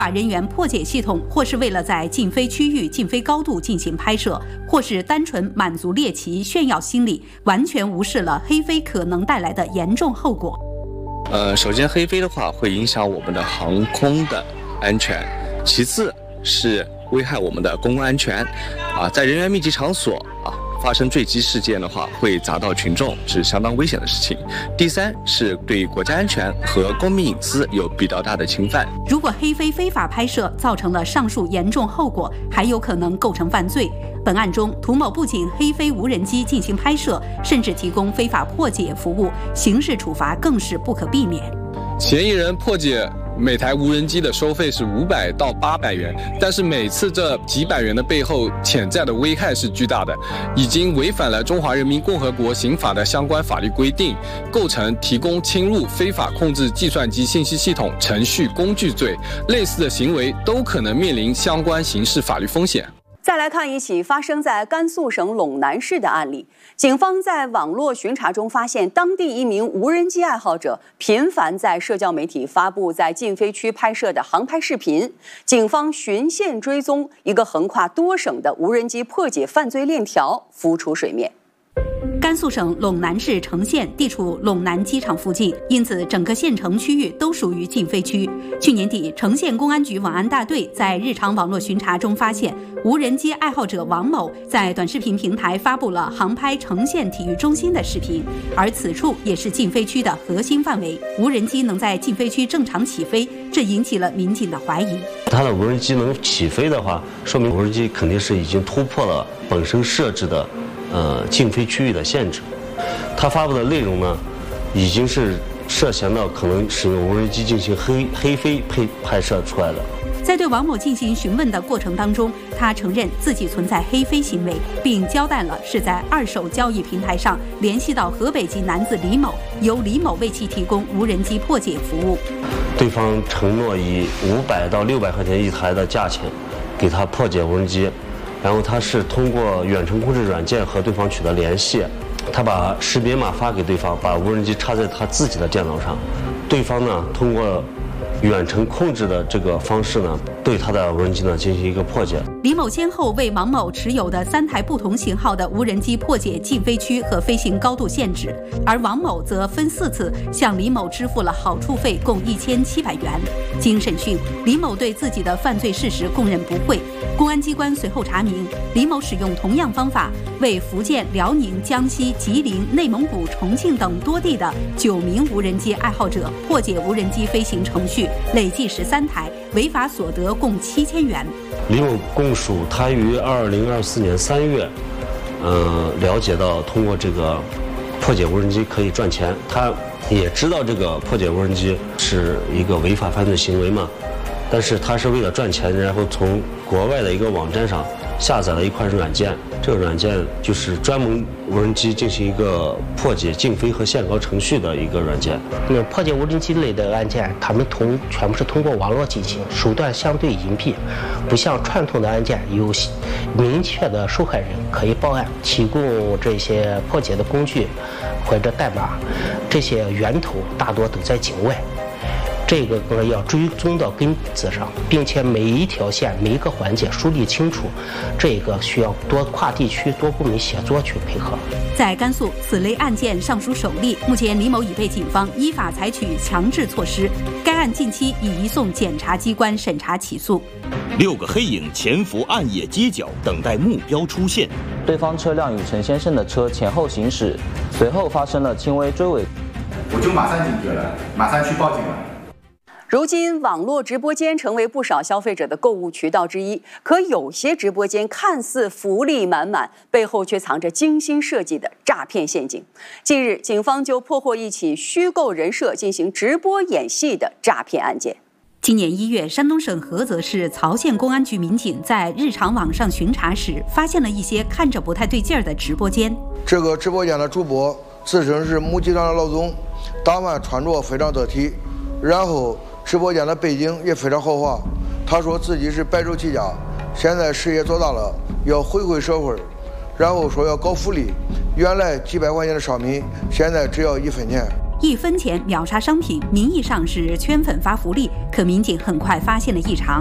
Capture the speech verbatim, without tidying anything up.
法人员破解系统或是为了在禁飞区域、禁飞高度进行拍摄，或是单纯满足猎奇炫耀心理，完全无视了黑飞可能带来的严重后果。 呃，首先黑飞的话会影响我们的航空的安全，其次是危害我们的公共安全。啊，在人员密集场所啊。 发生坠机事件的话，会砸到群众，是相当危险的事情。第三是对国家安全和公民隐私有比较大的侵犯。 如果黑飞非法拍摄造成了上述严重后果，还有可能构成犯罪。本案中，涂某不仅黑飞无人机进行拍摄，甚至提供非法破解服务，刑事处罚更是不可避免。 嫌疑人破解 每台无人机的收费是五百到八百元，但是每次这几百元的背后潜在的危害是巨大的，已经违反了中华人民共和国刑法的相关法律规定，构成提供侵入非法控制计算机信息系统程序工具罪。类似的行为都可能面临相关刑事法律风险。 再来看一起发生在甘肃省陇南市的案例。警方在网络巡查中发现，当地一名无人机爱好者频繁在社交媒体发布在禁飞区拍摄的航拍视频。警方循线追踪，一个横跨多省的无人机破解犯罪链条浮出水面。 甘肃省陇南市成县地处陇南机场附近，因此整个县城区域都属于禁飞区。去年底，成县公安局网安大队在日常网络巡查中发现，无人机爱好者王某在短视频平台发布了航拍成县体育中心的视频，而此处也是禁飞区的核心范围。无人机能在禁飞区正常起飞，这引起了民警的怀疑。 它的无人机能起飞的话，说明无人机肯定是已经突破了本身设置的 呃，禁飞区域的限制，他发布的内容呢，已经是涉嫌到可能使用无人机进行黑黑飞拍拍摄出来的。 在对王某进行询问的过程当中，他承认自己存在黑飞行为，并交代了是在二手交易平台上联系到河北籍男子李某，由李某为其提供无人机破解服务。 对方承诺以五百到六百块钱一台的价钱，给他破解无人机。 然后他是通过远程控制软件和对方取得联系，他把识别码发给对方，把无人机插在他自己的电脑上，对方呢通过远程控制的这个方式呢，对他的无人机呢进行一个破解。 李某先后为王某持有的三台不同型号的无人机破解禁飞区和飞行高度限制，而王某则分四次向李某支付了好处费共一千七百元。经审讯，李某对自己的犯罪事实供认不讳。 公安机关随后查明，李某使用同样方法，为福建、辽宁、江西、吉林、内蒙古、重庆等多地的九名无人机爱好者破解无人机飞行程序，累计十三台，违法所得共七千元。 李某供述，他于二零二四年三月，呃，了解到通过这个破解无人机可以赚钱，他也知道这个破解无人机是一个违法犯罪行为嘛。 但是他是为了赚钱，然后从国外的一个网站上下载了一款软件，这个软件就是专门无人机进行一个破解禁飞和限高程序的一个软件。 那破解无人机类的案件，他们通全部是通过网络进行，手段相对隐蔽，不像传统的案件有明确的受害人可以报案，提供这些破解的工具或者代码，这些源头大多都在境外。 这个呢要追踪到根子上，并且每一条线、每一个环节梳理清楚，这个需要多跨地区、多部门协作去配合。 在甘肃，此类案件尚属首例。目前，李某已被警方依法采取强制措施，该案近期已移送检察机关审查起诉。 六个黑影潜伏暗夜街角，等待目标出现。 对方车辆与陈先生的车前后行驶，随后发生了轻微追尾。 我就马上警觉了，马上去报警了。 如今，网络直播间成为不少消费者的购物渠道之一。可有些直播间看似福利满满，背后却藏着精心设计的诈骗陷阱。近日，警方就破获一起虚构人设进行直播演戏的诈骗案件。 今年一月，山东省菏泽市曹县公安局民警在日常网上巡查时，发现了一些看着不太对劲儿的直播间。 这个直播间的主播自称是某集团的老总，打扮穿着非常得体，然后 直播间的背景也非常豪华，他说自己是白手起家，现在事业做大了，要回馈社会，然后说要搞福利，原来几百块钱的商品，现在只要一分钱。 一分钱秒杀商品，名义上是圈粉发福利，可民警很快发现了异常。